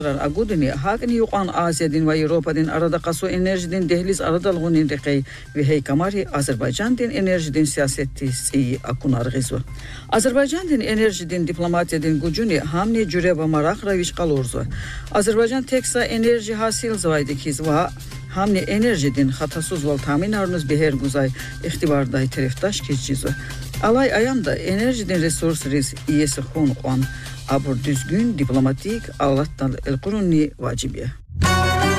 Agudini hakni yuqan Asiyadin ve Avrupa'din arada qaso enerjidin dehliz aradalğunin reqey ve heykamari Azerbaycan'din enerjidin siyaseti siyi akunarğizu. Azerbaycan'din enerjidin diplomatiyadin gucuni hamni cüre ve maraq raviş qalurzu. Azerbaycan teksa enerji hasil zavaydikiz ve hamni enerjidin hatasuz val tamin arnuz beher guzay ihtibarday tereftaş keçizu. Alay ayanda enerjidin resurs riz iyesi xon abur düzgün diplomatik Allah'tan el kurunni vacibiye.